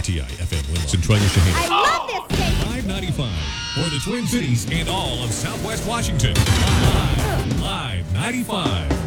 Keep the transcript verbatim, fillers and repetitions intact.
T I F M Winlow, Centralia, Shaheen. I love this station. five ninety-five for the Twin Cities and all of Southwest Washington. Live, Live ninety-five.